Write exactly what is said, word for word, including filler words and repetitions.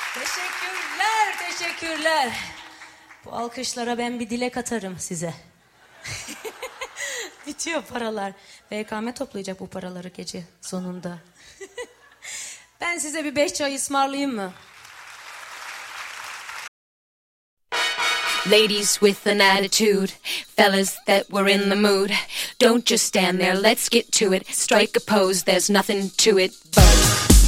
Teşekkürler, teşekkürler. Bu alkışlara ben bir dilek atarım size. Bitiyor paralar. B K M toplayacak bu paraları gece sonunda. Ben size bir beş çay ısmarlayayım mı? Ladies with an attitude, fellas that were in the mood. Don't just stand there, let's get to it. Strike a pose, there's nothing to it but